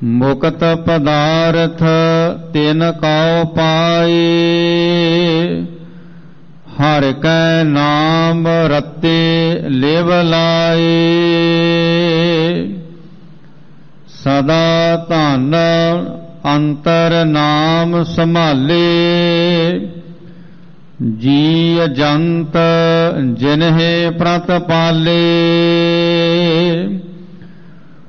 ਮੁਕਤ ਪਦਾਰਥ ਤਿਨ ਕਉ ਪਾਏ। ਹਰਿ ਕੈ ਨਾਮ ਰਤੇ ਲਿਵ ਲਾਏ। ਸਦਾ ਧਨ ਅੰਤਰ ਨਾਮ ਸੰਭਾਲੇ। ਜੀ ਜੰਤ ਜਿਨਹਿ ਪ੍ਰਤਪਾਲੇ।